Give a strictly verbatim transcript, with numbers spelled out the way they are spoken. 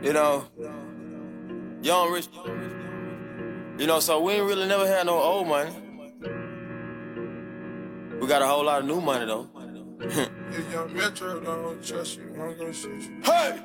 You know, young rich. You know, so we ain't really never had no old money. We got a whole lot of new money though. Young Metro don't trust you, I'm gonna shoot you. Hey!